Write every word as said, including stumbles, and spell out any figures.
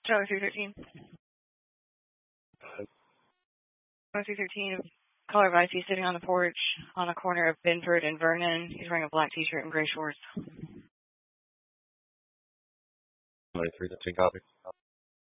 Charlie three thirteen. Charlie three thirteen. Caller advice, he's sitting on the porch on the corner of Binford and Vernon. He's wearing a black t-shirt and gray shorts. Charlie three thirteen, copy.